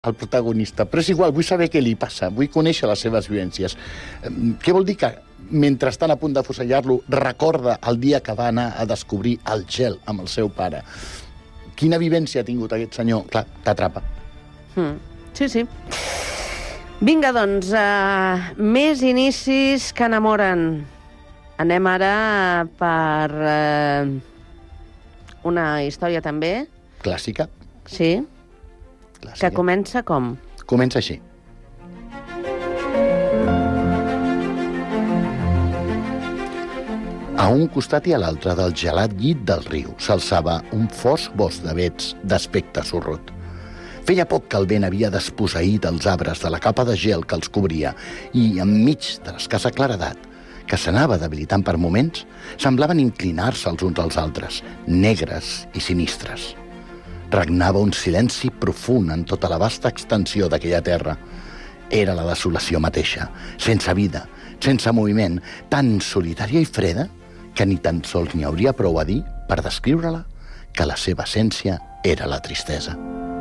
al protagonista, però és igual, vull saber què li passa, vull conèixer les seves vivències. Què vol dir que, mentre estan a punt de fusellar-lo, recorda el dia que va anar a descobrir el gel amb el seu pare? Quina vivència ha tingut aquest senyor? Clar, t'atrapa. Sí, sí. Vinga, doncs, més inicis que enamoren. Anem ara per una història també. Clàssica. Sí. Clàssica. Que comença com? Comença així. A un costat i a l'altre del gelat llit del riu s'alçava un fosc bosc d'avets d'aspecte sorrut. Feia poc que el vent havia desposseït els arbres de la capa de gel que els cobria i, enmig de l'escassa claredat, que s'anava debilitant per moments, semblaven inclinar-se els uns als altres, negres i sinistres. Regnava un silenci profund en tota la vasta extensió d'aquella terra. Era la desolació mateixa, sense vida, sense moviment, tan solitària i freda que ni tan sols n'hi hauria prou a dir per descriure-la que la seva essència era la tristesa.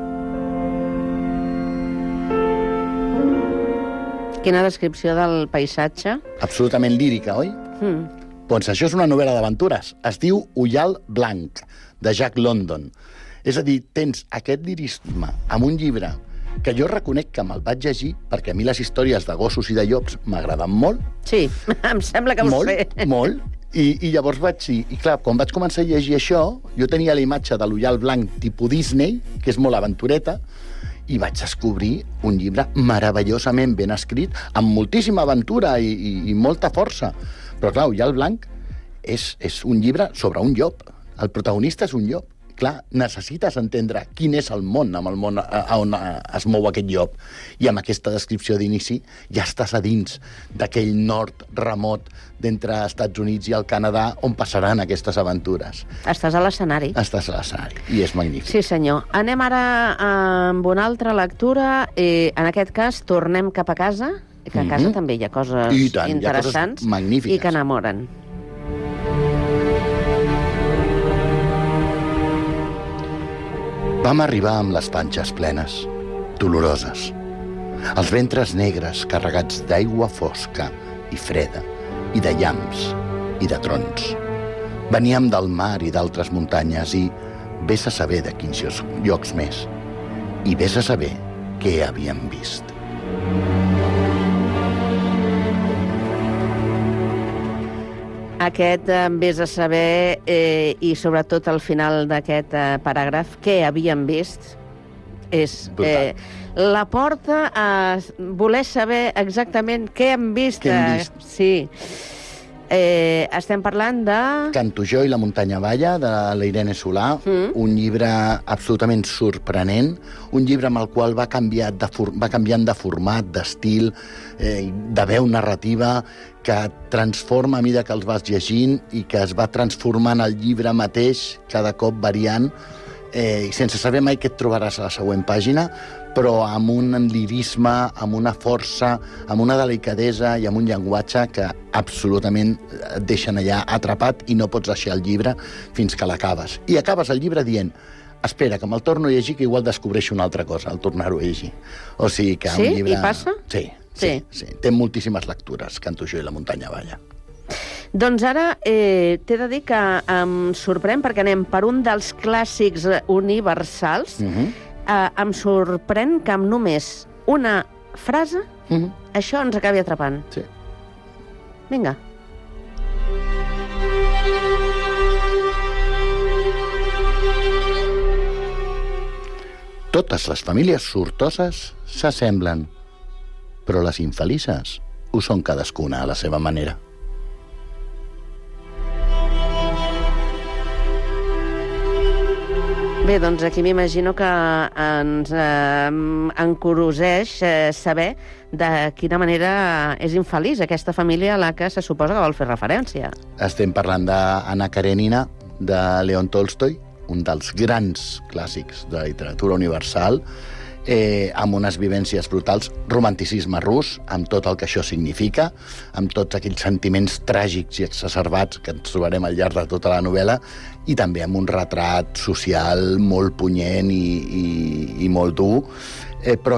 Quina descripció del paisatge. Absolutament lírica, oi? Doncs això és una novel·la d'aventures. Es diu Ullal Blanc, de Jack London. És a dir, tens aquest lirisme amb un llibre que jo reconec que me'l vaig llegir perquè a mi les històries de gossos i de llops m'agraden molt. Sí, em sembla que ho sé. Molt. I llavors vaig dir... I clar, quan vaig començar a llegir això, jo tenia la imatge de l'Ullal Blanc tipus Disney, que és molt aventureta, i vaig descobrir un llibre meravellosament ben escrit, amb moltíssima aventura i molta força. Però clar, Ullal Blanc és un llibre sobre un llop. El protagonista és un llop. Clar, necessites entendre quin és el món on es mou aquest llop. I amb aquesta descripció d'inici ja estàs a dins d'aquell nord remot d'entre Estats Units i el Canadà on passaran aquestes aventures. Estàs a l'escenari. Estàs a l'escenari, i és magnífic. Sí, senyor. Anem ara amb una altra lectura. En aquest cas, tornem cap a casa, que a casa també hi ha coses interessants magnífiques i que enamoren. Vam arribar amb les panxes plenes, doloroses. Els ventres negres carregats d'aigua fosca i freda, i de llamps i de trons. Veníem del mar i d'altres muntanyes i vés a saber de quins llocs més. I vés a saber què havíem vist. Aquest vés a saber, i sobretot al final d'aquest paràgraf, què havíem vist, és la porta a voler saber exactament què hem vist. Què hem vist. Sí. Estem parlant de... Cantujó i la muntanya Valla, de la Irene Solà, un llibre absolutament sorprenent, un llibre amb el qual va canviant de format, d'estil, de veu narrativa, que transforma a mesura que els vas llegint i que es va transformant el llibre mateix, cada cop variant, i sense saber mai què et trobaràs a la següent pàgina, però amb un lirisme, amb una força, amb una delicadesa i amb un llenguatge que absolutament et deixen allà atrapat i no pots deixar el llibre fins que l'acabes. I acabes el llibre dient: espera, que me'l torno a llegir, que igual descobreixo una altra cosa al tornar-ho a llegir. O sigui que sí? un llibre... I passa? Sí. Té moltíssimes lectures, Cantujó i la muntanya Valla. Doncs ara t'he de dir que em sorprèn perquè anem per un dels clàssics universals. Em sorprèn que amb només una frase això ens acabi atrapant. Sí. Vinga. Totes les famílies sortoses s'assemblen, però les infelices ho són cadascuna a la seva manera. Bé, doncs aquí m'imagino que ens encoroseix saber de quina manera és infeliç aquesta família a la que se suposa que vol fer referència. Estem parlant d'Anna Karenina, de León Tolstoi, un dels grans clàssics de la literatura universal, amb unes vivències brutals, romanticisme rus, amb tot el que això significa, amb tots aquells sentiments tràgics i exacerbats que ens trobarem al llarg de tota la novel·la, i també amb un retrat social molt punyent i molt dur. però